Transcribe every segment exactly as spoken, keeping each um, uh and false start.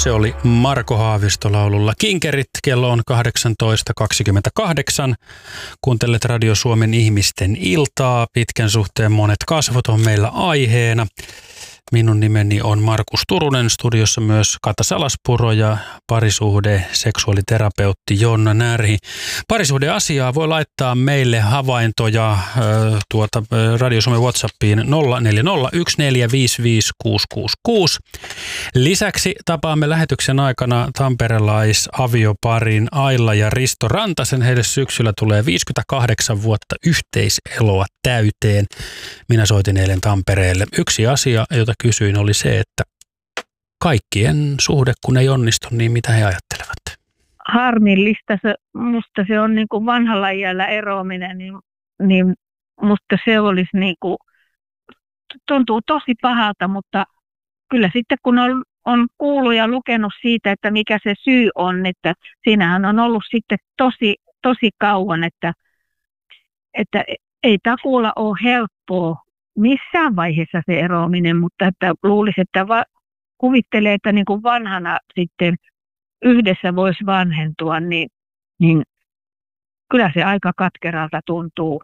Se oli Marko Haavisto laululla Kinkerit. Kello on kahdeksantoista kaksikymmentäkahdeksan. Kuuntelet Radio Suomen ihmisten iltaa. Pitkän suhteen monet kasvot on meillä aiheena. Minun nimeni on Markus Turunen, studiossa myös Kata Salaspuro ja parisuhde seksuaaliterapeutti Jonna Närhi. Parisuhdeasiaa voi laittaa meille havaintoja äh, tuota äh, Radio Suomen WhatsAppiin nolla neljä nolla yksi neljä viisi viisi kuusi kuusi kuusi. Lisäksi tapaamme lähetyksen aikana tamperelais-avioparin Aila ja Risto Rantasen. Heille syksyllä tulee viisikymmentäkahdeksan vuotta yhteiseloa täyteen. Minä soitin eilen Tampereelle. Yksi asia, jota kysyin, oli se, että kaikkien suhde, kun ei onnistu, niin mitä he ajattelevat? Harmillista. Se, musta se on niin kuin vanhalla iällä eroaminen, niin, niin musta se olisi niin kuin, tuntuu tosi pahalta, mutta kyllä sitten kun on, on kuullut ja lukenut siitä, että mikä se syy on, että siinähän on ollut sitten tosi, tosi kauan, että, että ei takuulla ole helppoa missään vaiheessa se eroaminen, mutta että luulisi, että va- kuvittelee, että niin kuin vanhana sitten yhdessä voisi vanhentua, niin, niin kyllä se aika katkeralta tuntuu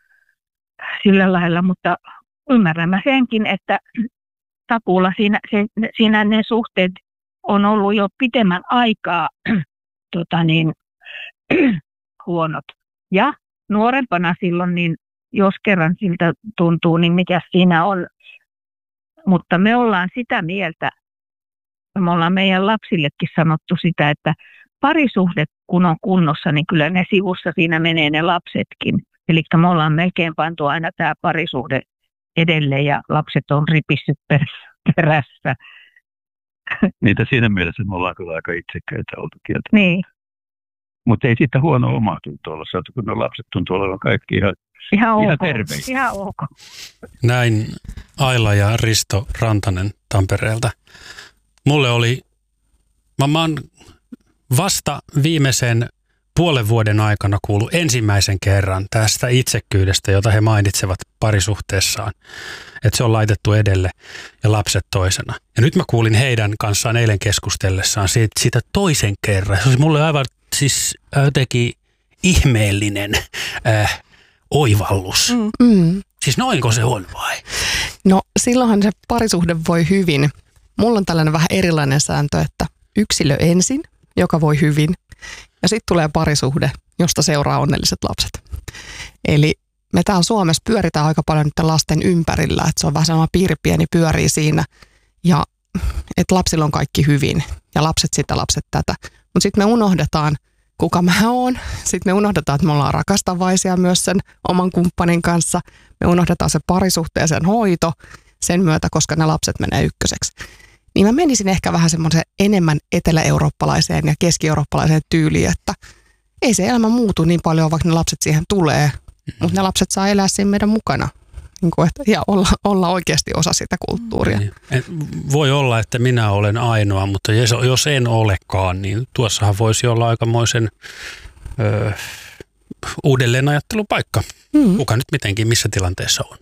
sillä lailla, mutta ymmärrän mä senkin, että takuulla siinä, se, siinä ne suhteet on ollut jo pitemmän aikaa tota niin, huonot. Ja nuorempana silloin, niin jos kerran siltä tuntuu, niin mikä siinä on. Mutta me ollaan sitä mieltä, me ollaan meidän lapsillekin sanottu sitä, että parisuhde kun on kunnossa, niin kyllä ne sivussa siinä menee ne lapsetkin. Eli me ollaan melkein pantu aina tämä parisuhde edelleen ja lapset on ripissyt perässä. Niitä siinä mielessä me ollaan kyllä aika itsekkäitä oltu kieltä. Niin. Mutta ei siitä huono omaa tuntua olla saatu, kun ne lapset tuntuu olevan kaikki ihan, ihan, ihan ok. terveitä. Ihan ok. Näin Aila ja Risto Rantanen Tampereelta. Mulle oli, mä, mä oon vasta viimeisen puolen vuoden aikana kuullut ensimmäisen kerran tästä itsekkyydestä, jota he mainitsevat parisuhteessaan. Että se on laitettu edelle ja lapset toisena. Ja nyt mä kuulin heidän kanssaan eilen keskustellessaan siitä, siitä toisen kerran. Se oli mulle aivan siis jotenkin ihmeellinen äh, oivallus. Mm. Mm. Siis noinko se on vai? No silloinhan se parisuhde voi hyvin. Mulla on tällainen vähän erilainen sääntö, että yksilö ensin, joka voi hyvin. Ja sitten tulee parisuhde, josta seuraa onnelliset lapset. Eli me täällä Suomessa pyöritään aika paljon nyt lasten ympärillä, että se on vähän sama piiri pieni pyörii siinä. Ja että lapsilla on kaikki hyvin ja lapset sitä, lapset tätä. Mutta sitten me unohdetaan, kuka mä oon. Sitten me unohdetaan, että me ollaan rakastavaisia myös sen oman kumppanin kanssa. Me unohdetaan se parisuhteen sen hoito sen myötä, koska ne lapset menee ykköseksi. Niin mä menisin ehkä vähän semmoisen enemmän etelä-eurooppalaiseen ja keski-eurooppalaiseen tyyliin, että ei se elämä muutu niin paljon, vaikka ne lapset siihen tulee, mm-hmm. mutta ne lapset saa elää siinä meidän mukana niin kuin, että, ja olla, olla oikeasti osa sitä kulttuuria. Mm-hmm. Voi olla, että minä olen ainoa, mutta jos en olekaan, niin tuossahan voisi olla aikamoisen ö, uudelleenajattelupaikka. Mm-hmm. Kuka nyt mitenkin, missä tilanteessa on?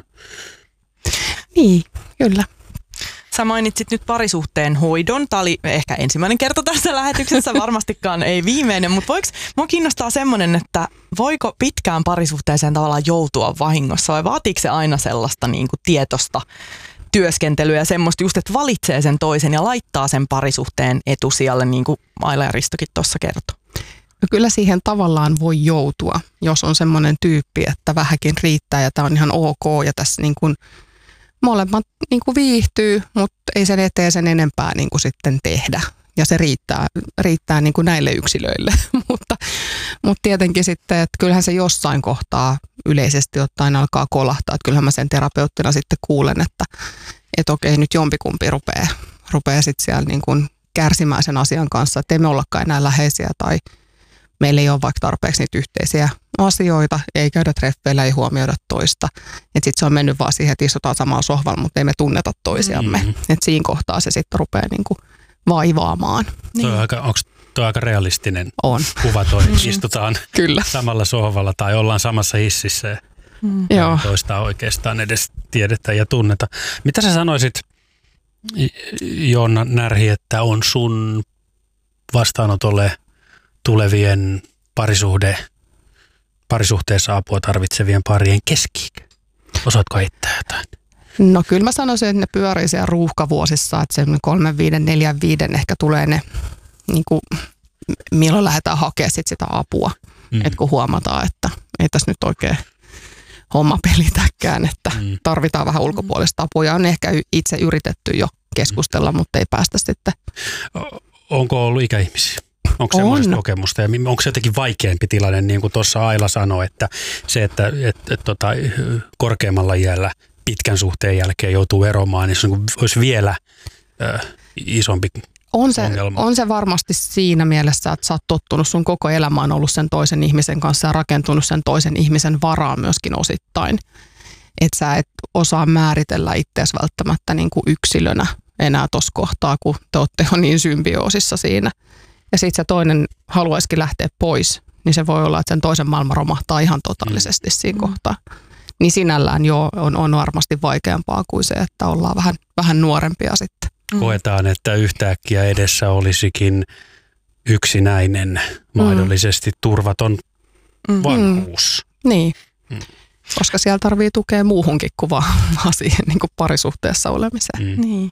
Niin, kyllä. Sä mainitsit nyt parisuhteen hoidon. Tämä oli ehkä ensimmäinen kerta tässä lähetyksessä, varmastikaan ei viimeinen, mutta voiko, mua kiinnostaa semmoinen, että voiko pitkään parisuhteeseen tavallaan joutua vahingossa vai vaatiiko se aina sellaista niin kuin tietoista työskentelyä ja semmoista just, että valitsee sen toisen ja laittaa sen parisuhteen etusijalle, niin kuin Aila ja Ristokin tuossa kertoi? No kyllä siihen tavallaan voi joutua, jos on semmoinen tyyppi, että vähänkin riittää ja tämä on ihan ok ja tässä niin kuin molemmat niin kuin viihtyy, mutta ei sen eteen sen enempää niin kuin sitten tehdä. Ja se riittää, riittää niin kuin näille yksilöille. mutta, mutta tietenkin sitten, että kyllähän se jossain kohtaa yleisesti ottaen alkaa kolahtaa. Että kyllähän mä sen terapeuttina sitten kuulen, että, että okei, nyt jompikumpi rupeaa, rupeaa sitten siellä niin kuin kärsimään sen asian kanssa, että ei me ollakaan enää läheisiä tai meillä ei ole vaikka tarpeeksi niitä yhteisiä asioita, ei käydä treffeillä, ei huomioida toista. Että sitten se on mennyt vaan siihen, että istutaan samalla sohvalla, mutta ei me tunneta toisiamme. Mm-hmm. Että siinä kohtaa se sitten rupeaa niinku vaivaamaan. Niin. Aika, onko tuo aika realistinen on. Kuva toi, että istutaan Kyllä. samalla sohvalla tai ollaan samassa hississä ja mm. toista oikeastaan edes tiedetä ja tunneta. Mitä sä sanoisit Joonna Närhi, että on sun vastaanotolle tulevien parisuhde, parisuhteessa apua tarvitsevien parien keski-ikä? Osaatko heittää jotain? No kyllä mä sanoisin, että ne pyörii siellä ruuhkavuosissa, että semmoinen kolmen, viiden, neljän, viiden ehkä tulee ne, niin kuin, milloin lähdetään hakemaan sit sitä apua. Mm. Että kun huomataan, että ei tässä nyt oikein homma pelitäkään, että mm. tarvitaan vähän ulkopuolista apua. Ja on ehkä itse yritetty jo keskustella, mm. mutta ei päästä sitten. Onko ollut ikäihmisiä? Onko semmoista kokemusta ja onko se jotenkin vaikeampi tilanne, niin kuin tuossa Aila sanoi, että se, että et, et, tota, korkeammalla iällä pitkän suhteen jälkeen joutuu eromaan, niin se olisi vielä äh, isompi on se, ongelma. On se varmasti siinä mielessä, että sä oot tottunut, sun koko elämä on ollut sen toisen ihmisen kanssa ja rakentunut sen toisen ihmisen varaan myöskin osittain. Että sä et osaa määritellä itseäsi välttämättä niin kuin yksilönä enää tuossa kohtaa, kun te ootte jo niin symbioosissa siinä. Ja sitten se toinen haluaisikin lähteä pois, niin se voi olla, että sen toisen maailma romahtaa ihan totaalisesti siinä kohtaa. Niin sinällään jo on, on varmasti vaikeampaa kuin se, että ollaan vähän, vähän nuorempia sitten. Koetaan, että yhtäkkiä edessä olisikin yksinäinen, mahdollisesti turvaton vanhuus. Mm. Niin, mm. koska siellä tarvii tukea muuhunkin kuin vaan siihen niin kuin parisuhteessa olemiseen. Mm. Niin.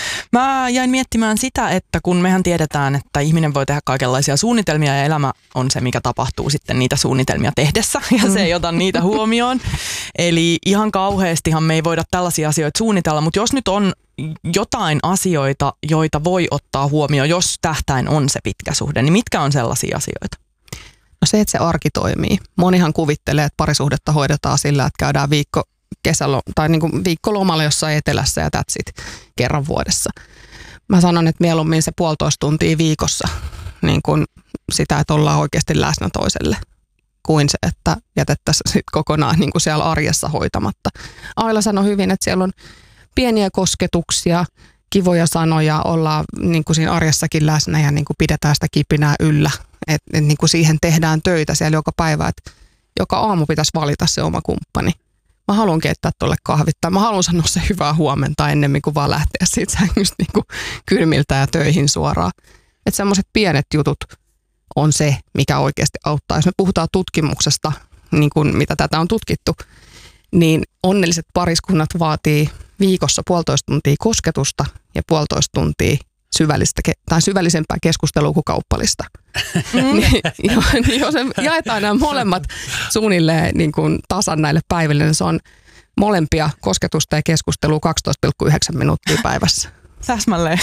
Mä jäin miettimään sitä, että kun mehän tiedetään, että ihminen voi tehdä kaikenlaisia suunnitelmia ja elämä on se, mikä tapahtuu sitten niitä suunnitelmia tehdessä ja se ei ota niitä huomioon. Eli ihan kauheastihan me ei voida tällaisia asioita suunnitella, mutta jos nyt on jotain asioita, joita voi ottaa huomioon, jos tähtäin on se pitkä suhde, niin mitkä on sellaisia asioita? No se, että se arki toimii. Monihan kuvittelee, että parisuhdetta hoidetaan sillä, että käydään viikko kesälo, tai niin kuin viikkolomalla jossain etelässä ja that's it, kerran vuodessa. Mä sanon, että mieluummin se puolitoista tuntia viikossa niin kuin sitä, että ollaan oikeasti läsnä toiselle, kuin se, että jätettäisiin sit kokonaan niin kuin siellä arjessa hoitamatta. Aila sanoi hyvin, että siellä on pieniä kosketuksia, kivoja sanoja, ollaan niin kuin siinä arjessakin läsnä ja niin kuin pidetään sitä kipinää yllä. Että et niin kuin siihen tehdään töitä siellä joka päivä, että joka aamu pitäisi valita se oma kumppani. Mä haluan keittää tuolle kahvit tai mä haluan sanoa se hyvää huomenta ennemmin kuin vaan lähteä siitä sängystä niin kuin kylmiltä ja töihin suoraan. Että semmoiset pienet jutut on se, mikä oikeasti auttaa. Jos me puhutaan tutkimuksesta, niin kuin mitä tätä on tutkittu, niin onnelliset pariskunnat vaatii viikossa puolitoista tuntia kosketusta ja puolitoista tuntia syvällistä, tai syvällisempää keskustelua kuin kauppalista. Mm. niin, jos jaetaan nämä molemmat suunnilleen niin kuin tasan näille päiville, niin se on molempia kosketusta ja keskustelua kaksitoista pilkku yhdeksän minuuttia päivässä. Täsmälleen.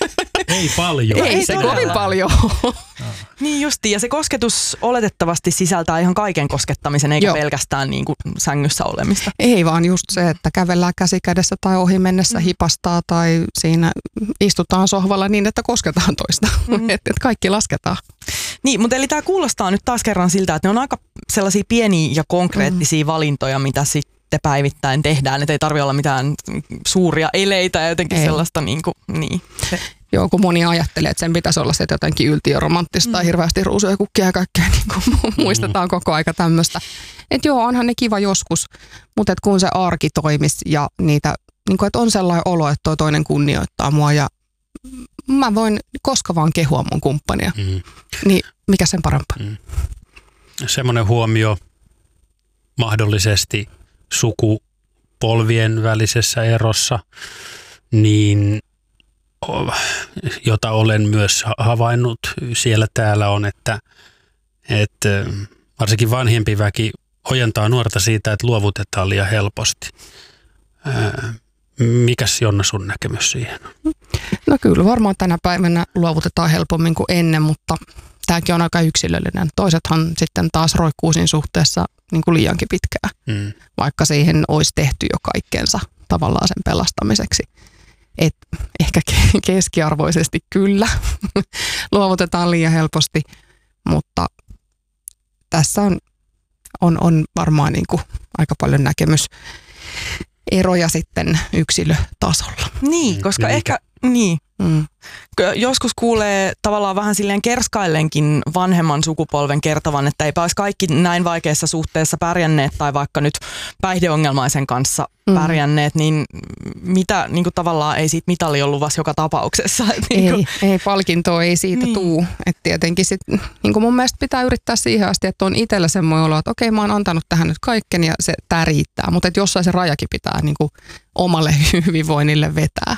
Ei paljon. Ei, Ei se todella. Kovin paljon. Niin justiin, ja se kosketus oletettavasti sisältää ihan kaiken koskettamisen, eikä Joo. pelkästään niin kuin sängyssä olemista. Ei vaan just se, että kävellään käsi kädessä tai ohi mennessä mm. hipastaa tai siinä istutaan sohvalla niin, että kosketaan toista. Mm. että et kaikki lasketaan. Niin, mutta eli tämä kuulostaa nyt taas kerran siltä, että ne on aika sellaisia pieniä ja konkreettisia mm. valintoja, mitä sitten päivittäin tehdään. Että ei tarvitse olla mitään suuria eleitä ja jotenkin ei. sellaista niin kuin, niin. Se. Joo, kun moni ajattelee, että sen pitäisi olla se jotenkin yltiöromanttista tai mm. hirveästi ruusuja, kukkia ja kaikkea, niin kuin muistetaan mm. koko aika tämmöistä. Että joo, onhan ne kiva joskus, mutta et kun se arki toimisi ja niitä, niin kuin, että on sellainen olo, että toi toinen kunnioittaa mua ja mä voin koska vaan kehua mun kumppania, mm. niin mikä sen parempaa? Mm. Semmoinen huomio mahdollisesti sukupolvien välisessä erossa, niin jota olen myös havainnut siellä täällä on, että, että varsinkin vanhempi väki ojentaa nuorta siitä, että luovutetaan liian helposti. Mikäs Jonna sun näkemys siihen on? No kyllä varmaan tänä päivänä luovutetaan helpommin kuin ennen, mutta tämäkin on aika yksilöllinen. Toisethan sitten taas roikkuu siinä suhteessa niin kuin liiankin pitkään, mm. vaikka siihen olisi tehty jo kaikkensa tavallaan sen pelastamiseksi. Et ehkä keskiarvoisesti kyllä luovutetaan liian helposti, mutta tässä on, on, on varmaan niin kuin aika paljon näkemyseroja sitten yksilötasolla. Niin, koska ja ehkä, niin, Mm. Joskus kuulee tavallaan vähän silleen kerskaillenkin vanhemman sukupolven kertovan, että eipä olisi kaikki näin vaikeassa suhteessa pärjänneet tai vaikka nyt päihdeongelmaisen kanssa mm. pärjänneet, niin mitä niin kuin tavallaan ei siitä mitali ole luvassa joka tapauksessa. Ei, niin kuin, ei palkintoa ei siitä niin. tuu. Että tietenkin sit, niin kuin mun mielestä pitää yrittää siihen asti, että on itsellä semmoinen olo, että okei mä oon antanut tähän nyt kaikkeni ja se, tää riittää. Mutta että jossain se rajakin pitää niin kuin omalle hyvinvoinnille vetää.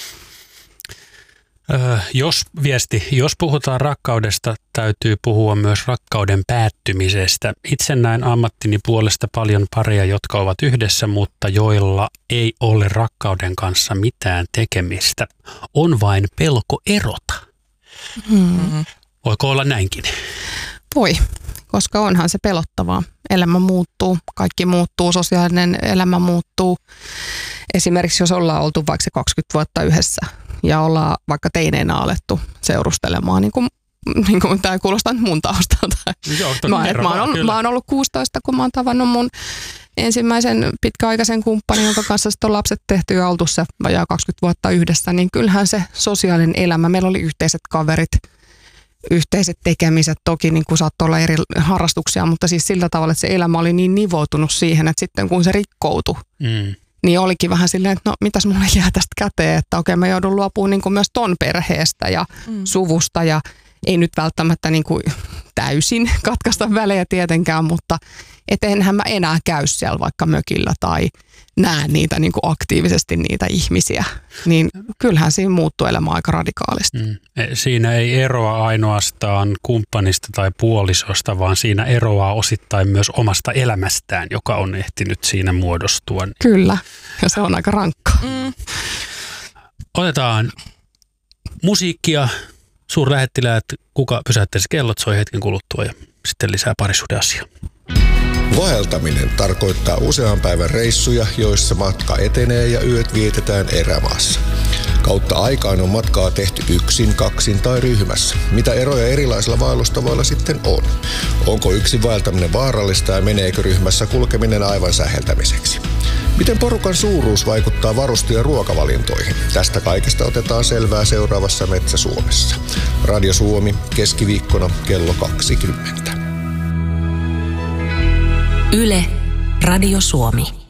Öö, jos viesti, jos puhutaan rakkaudesta, täytyy puhua myös rakkauden päättymisestä. Itse näen ammattini puolesta paljon pareja, jotka ovat yhdessä, mutta joilla ei ole rakkauden kanssa mitään tekemistä. On vain pelko erota. Hmm. Voiko olla näinkin? Voi, koska onhan se pelottavaa. Elämä muuttuu, kaikki muuttuu, sosiaalinen elämä muuttuu. Esimerkiksi jos ollaan oltu vaikka se kaksikymmentä vuotta yhdessä ja ollaan vaikka teineenä alettu seurustelemaan, niin kuin, niin kuin tämä kuulostaa mun taustalta. Joo, mä, kerran, mä, oon ollut, mä oon ollut kuusitoista, kun mä oon tavannut mun ensimmäisen pitkäaikaisen kumppanin, jonka kanssa sitten on lapset tehty ja oltu se vajaa kaksikymmentä vuotta yhdessä, niin kyllähän se sosiaalinen elämä, meillä oli yhteiset kaverit, yhteiset tekemiset, toki niin kuin saattoi olla eri harrastuksia, mutta siis sillä tavalla, että se elämä oli niin nivoutunut siihen, että sitten kun se rikkoutui, mm. niin olikin vähän silleen, että no mitäs mulle jää tästä käteen, että okei mä joudun luopumaan niin kuin myös ton perheestä ja mm. suvusta ja ei nyt välttämättä niin kuin täysin katkaista välejä tietenkään, mutta et enhän mä enää käy siellä vaikka mökillä tai näe niitä niin kuin aktiivisesti niitä ihmisiä, niin kyllähän siinä muuttuu elämä aika radikaalisti. Mm. Siinä ei eroa ainoastaan kumppanista tai puolisosta, vaan siinä eroaa osittain myös omasta elämästään, joka on ehtinyt siinä muodostua. Kyllä, ja se on aika rankkaa. Mm. Otetaan musiikkia. Suurlähettiläät, kuka pysäyttäisi kellot, soi hetken kuluttua ja sitten lisää parisuhdeasiaa. Vaeltaminen tarkoittaa usean päivän reissuja, joissa matka etenee ja yöt vietetään erämaassa. Kautta aikaan on matkaa tehty yksin, kaksin tai ryhmässä. Mitä eroja erilaisilla vaellustavoilla sitten on? Onko yksin vaeltaminen vaarallista ja meneekö ryhmässä kulkeminen aivan säheltämiseksi? Miten porukan suuruus vaikuttaa varuste- ja ruokavalintoihin? Tästä kaikesta otetaan selvää seuraavassa Metsä Suomessa. Radio Suomi, keskiviikkona kello kaksikymmentä. Yle, Radio Suomi.